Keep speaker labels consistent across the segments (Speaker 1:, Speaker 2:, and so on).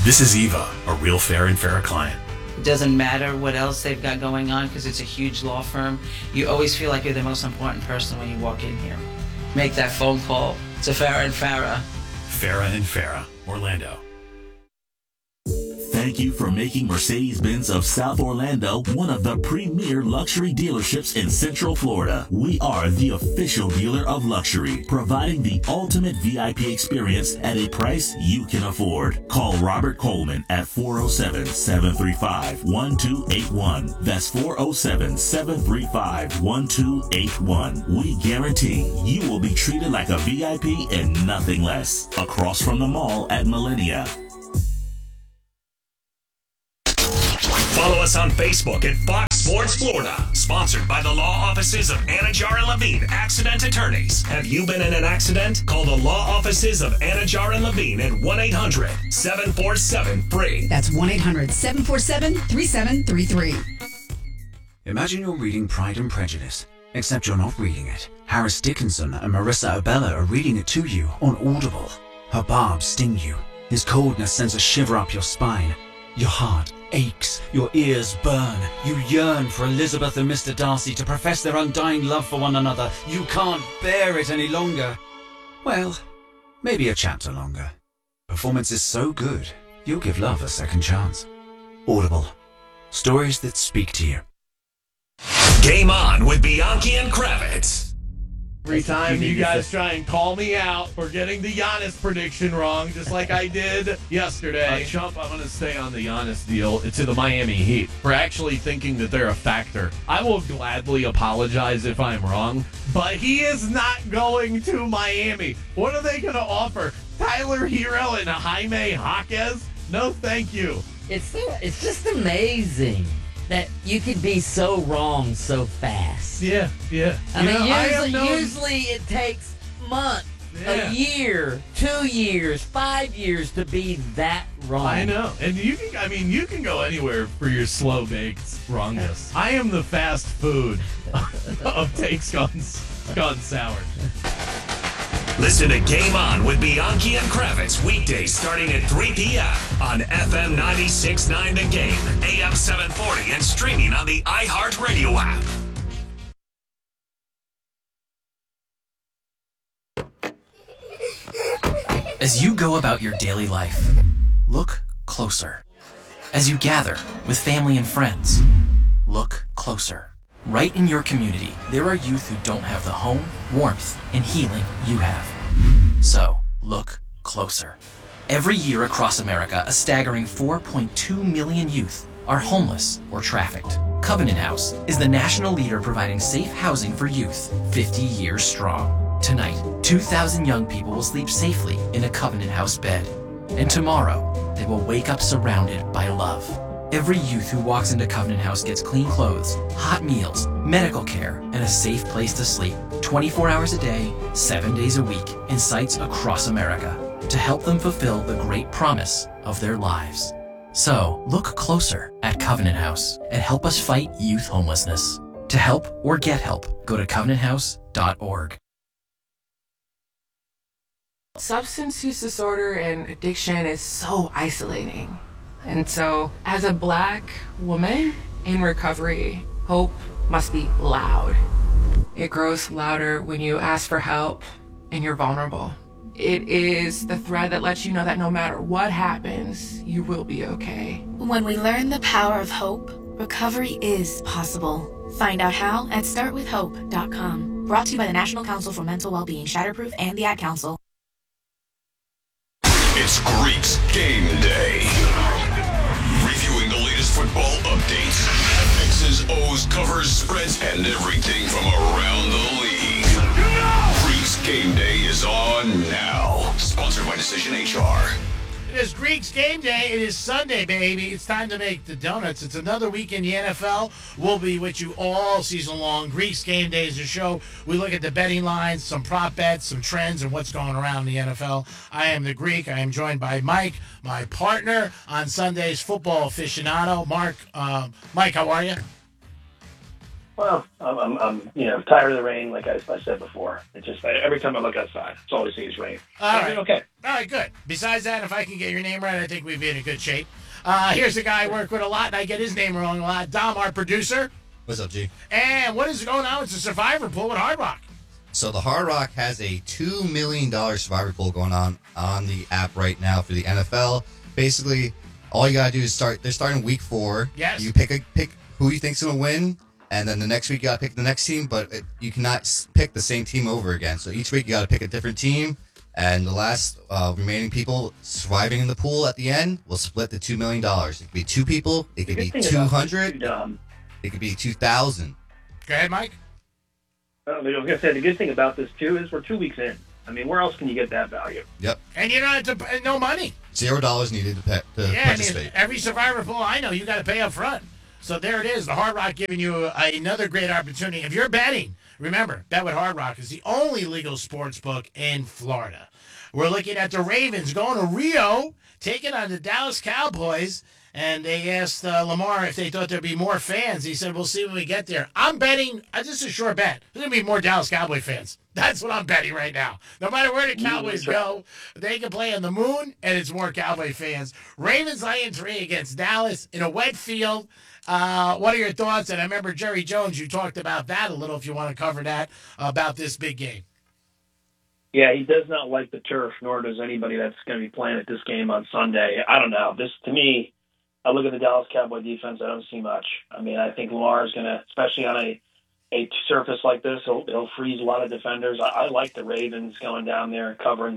Speaker 1: This is Eva, a real Fair and Farrah client.
Speaker 2: It doesn't matter what else they've got going on because it's a huge law firm. You always feel like you're the most important person when you walk in here. Make that phone call to Farrah and Farrah.
Speaker 1: Farrah and Farrah, Orlando.
Speaker 3: Thank you for making Mercedes-Benz of South Orlando one of the premier luxury dealerships in Central Florida. We are the official dealer of luxury, providing the ultimate VIP experience at a price you can afford. Call Robert Coleman at 407-735-1281. That's 407-735-1281. We guarantee you will be treated like a VIP and nothing less. Across from the mall at Millennia.
Speaker 1: Follow us on Facebook at Fox Sports Florida. Sponsored by the law offices of Anajar and Levine, accident attorneys. Have you been in an accident? Call the law offices of Anajar and Levine at 1-800-747-FREE.
Speaker 4: That's 1-800-747-3733.
Speaker 5: Imagine you're reading Pride and Prejudice, except you're not reading it. Harris Dickinson and Marissa Abella are reading it to you on Audible. Her barbs sting you. His coldness sends a shiver up your spine. Your heart aches, your ears burn. You yearn for Elizabeth and Mr. Darcy to profess their undying love for one another. You can't bear it any longer. Well, maybe a chapter longer. Performance is so good, you'll give love a second chance. Audible. Stories that speak to you.
Speaker 1: Game on with Bianchi and Kravitz.
Speaker 6: Every time you guys try and call me out for getting the Giannis prediction wrong, just like I did yesterday. Chump, I'm going to stay on the Giannis deal to the Miami Heat for actually thinking that they're a factor. I will gladly apologize if I'm wrong, but he is not going to Miami. What are they going to offer? Tyler Hero and Jaime Jaquez? No, thank you.
Speaker 7: It's just amazing that you could be so wrong so fast.
Speaker 6: Yeah.
Speaker 7: I mean, usually it takes months, a year, 2 years, 5 years to be that wrong.
Speaker 6: I know. And you can go anywhere for your slow baked wrongness. I am the fast food of takes gone sour.
Speaker 1: Listen to Game On with Bianchi and Kravitz weekdays starting at 3 p.m. on FM 96.9 The Game, AM 740, and streaming on the iHeartRadio app.
Speaker 8: As you go about your daily life, look closer. As you gather with family and friends, look closer. Right in your community, there are youth who don't have the home, warmth, and healing you have. So, look closer. Every year across America, a staggering 4.2 million youth are homeless or trafficked. Covenant House is the national leader providing safe housing for youth, 50 years strong. Tonight, 2,000 young people will sleep safely in a Covenant House bed. And tomorrow, they will wake up surrounded by love. Every youth who walks into Covenant House gets clean clothes, hot meals, medical care, and a safe place to sleep 24 hours a day, 7 days a week in sites across America to help them fulfill the great promise of their lives. So, look closer at Covenant House and help us fight youth homelessness. To help or get help, go to covenanthouse.org.
Speaker 9: Substance use disorder and addiction is so isolating. And so, as a Black woman in recovery, hope must be loud. It grows louder when you ask for help and you're vulnerable. It is the thread that lets you know that no matter what happens, you will be okay.
Speaker 10: When we learn the power of hope, recovery is possible. Find out how at startwithhope.com. Brought to you by the National Council for Mental Wellbeing, Shatterproof, and the Ad Council.
Speaker 11: It's Greeks Game Day. Reviewing the latest football updates, X's, O's, covers, spreads, and everything from around the league. Greeks Game Day is on now. Sponsored by Decision HR.
Speaker 12: It is Greeks Game Day. It is Sunday, baby. It's time to make the donuts. It's another week in the NFL. We'll be with you all season long. Greeks Game Day is a show. We look at the betting lines, some prop bets, some trends, and what's going around in the NFL. I am the Greek. I am joined by Mike, my partner on Sunday's football aficionado. Mike, how are you?
Speaker 13: Well, I'm tired of the rain, like I said before. It's just every time I look outside, it's always seems rain.
Speaker 12: All right.
Speaker 13: Okay.
Speaker 12: All right, good. Besides that, if I can get your name right, I think we'd be in a good shape. Here's a guy I work with a lot, and I get his name wrong a lot. Dom, our producer.
Speaker 4: What's up, G?
Speaker 12: And what is going on with the Survivor Pool at Hard Rock?
Speaker 4: So the Hard Rock has a $2 million Survivor Pool going on the app right now for the NFL. Basically, all you got to do is they're starting week 4.
Speaker 12: Yes.
Speaker 4: You pick who you think's going to win, and then the next week you got to pick the next team, but you cannot pick the same team over again. So each week you got to pick a different team. And the last remaining people surviving in the pool at the end will split the $2 million. It could be 2 people. It could be 200. It could be 2,000.
Speaker 12: Go ahead, Mike.
Speaker 13: I was going to say, the good thing about this, too, is we're 2 weeks in. I mean, where else can you get that value?
Speaker 4: Yep.
Speaker 12: And you don't have to pay no money.
Speaker 4: $0 needed to participate.
Speaker 12: I mean, every Survivor Pool I know, you got to pay up front. So there it is. The Hard Rock giving you another great opportunity. If you're betting, remember, Bet with Hard Rock is the only legal sports book in Florida. We're looking at the Ravens going to Rio, taking on the Dallas Cowboys. And they asked Lamar if they thought there'd be more fans. He said, we'll see when we get there. I'm betting, this is a sure bet, there's going to be more Dallas Cowboy fans. That's what I'm betting right now. No matter where the Cowboys go, they can play on the moon, and it's more Cowboy fans. Ravens laying 3 against Dallas in a wet field. What are your thoughts? And I remember Jerry Jones, you talked about that a little, if you want to cover that, about this big game.
Speaker 13: Yeah, he does not like the turf, nor does anybody that's going to be playing at this game on Sunday. I don't know. This, to me, I look at the Dallas Cowboy defense, I don't see much. I mean, I think Lamar is going to, especially on a surface like this, he'll freeze a lot of defenders. I like the Ravens going down there and covering the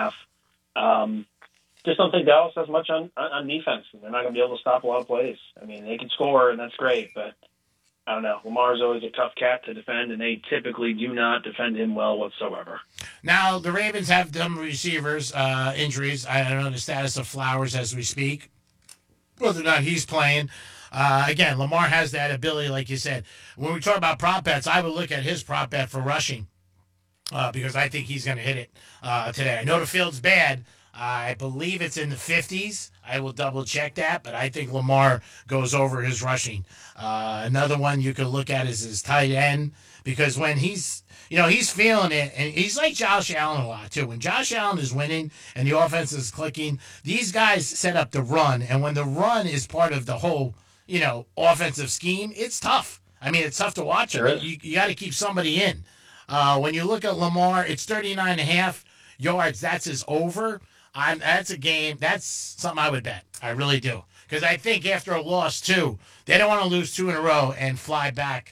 Speaker 13: 3.5. Just don't think Dallas has much on defense. They're not going to be able to stop a lot of plays. I mean, they can score, and that's great, but I don't know. Lamar's always a tough cat to defend, and they typically do not defend him well whatsoever.
Speaker 12: Now, the Ravens have some receivers, injuries. I don't know the status of Flowers as we speak, whether or not he's playing. Again, Lamar has that ability, like you said. When we talk about prop bets, I would look at his prop bet for rushing because I think he's going to hit it today. I know the field's bad. I believe it's in the 50s. I will double check that, but I think Lamar goes over his rushing. Another one you could look at is his tight end, because when he's feeling it, and he's like Josh Allen a lot too. When Josh Allen is winning and the offense is clicking, these guys set up the run, and when the run is part of the whole, offensive scheme, it's tough. I mean, it's tough to watch it. You got to keep somebody in. When you look at Lamar, it's 39.5 yards. That's his over. That's a game. That's something I would bet. I really do. Because I think after a loss, too, they don't want to lose 2 in a row and fly back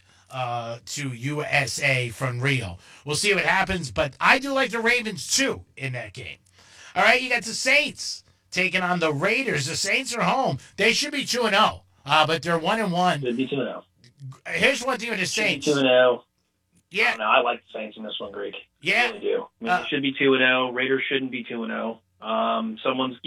Speaker 12: to USA from Rio. We'll see what happens, but I do like the Ravens, too, in that game. All right, you got the Saints taking on the Raiders. The Saints are home. They should be 2-0, but they're 1-1.
Speaker 13: Should be 2-0.
Speaker 12: Here's one thing with the Saints.
Speaker 13: 2-0.
Speaker 12: Yeah.
Speaker 13: I like the Saints in this one, Greek.
Speaker 12: Yeah.
Speaker 13: I really do. I mean, they should be 2-0. Raiders shouldn't be 2-0. Someone's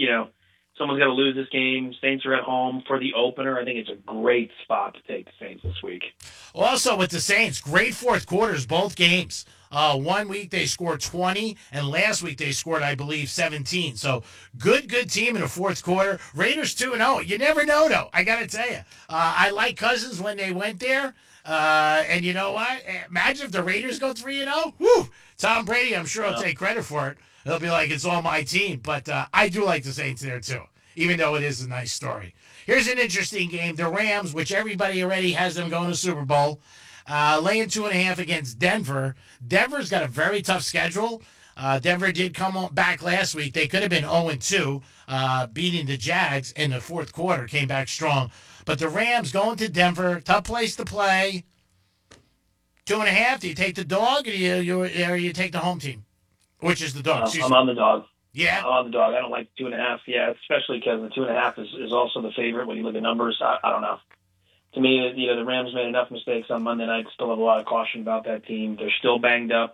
Speaker 13: got to lose this game. Saints are at home for the opener. I think it's a great spot to take the Saints this week.
Speaker 12: Also with the Saints, great fourth quarters, both games. 1 week they scored 20, and last week they scored, I believe, 17. So good team in the fourth quarter. Raiders 2-0. You never know, though. I got to tell you. I like Cousins when they went there. And you know what? Imagine if the Raiders go 3-0. Woo! Tom Brady, I'm sure, will take credit for it. He'll be like, it's all my team. But I do like the Saints there, too, even though it is a nice story. Here's an interesting game. The Rams, which everybody already has them going to Super Bowl, laying 2.5 against Denver. Denver's got a very tough schedule. Denver did come back last week. They could have been 0-2, beating the Jags in the fourth quarter, came back strong. But the Rams going to Denver, tough place to play. 2.5, do you take the dog or you take the home team? Which is the dog?
Speaker 13: I'm on the dog.
Speaker 12: Yeah?
Speaker 13: I'm on the dog. I don't like 2.5. Yeah, especially because the 2.5 is also the favorite when you look at numbers. I don't know. To me, the Rams made enough mistakes on Monday night. Still have a lot of caution about that team. They're still banged up.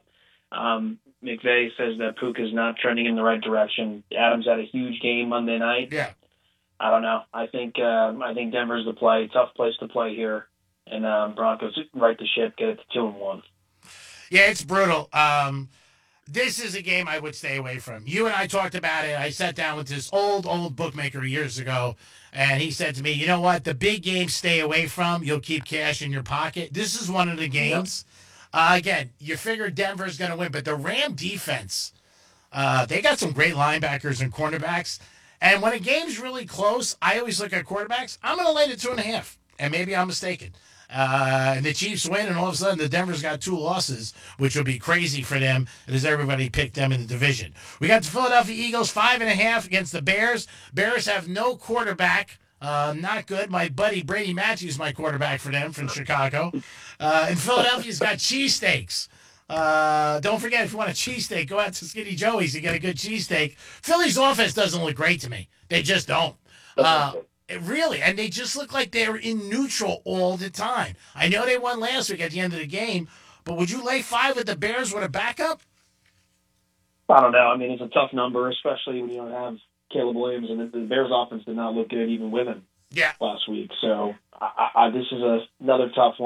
Speaker 13: McVay says that Puka is not trending in the right direction. Adams had a huge game Monday night.
Speaker 12: Yeah.
Speaker 13: I don't know. I think Denver's the play. Tough place to play here. And Broncos right the ship, get it to 2-1.
Speaker 12: Yeah, it's brutal. This is a game I would stay away from. You and I talked about it. I sat down with this old bookmaker years ago, and he said to me, you know what? The big games stay away from. You'll keep cash in your pocket. This is one of the games. Again, you figure Denver's going to win, but the Ram defense, They got some great linebackers and cornerbacks. And when a game's really close, I always look at quarterbacks. I'm going to lay the 2.5, and maybe I'm mistaken. And the Chiefs win, and all of a sudden the Denver's got 2 losses, which would be crazy for them as everybody picked them in the division. We got the Philadelphia Eagles 5.5 against the Bears. Bears have no quarterback. Not good. My buddy Brady Matthews is my quarterback for them from Chicago. And Philadelphia's got cheesesteaks. Don't forget, if you want a cheesesteak, go out to Skinny Joey's and get a good cheesesteak. Philly's offense doesn't look great to me. They just don't. Really, and they just look like they're in neutral all the time. I know they won last week at the end of the game, but would you lay 5 with the Bears with a backup?
Speaker 13: I don't know. I mean, it's a tough number, especially when you don't have Caleb Williams, and the Bears' offense did not look good even with him last week. So this is another tough one.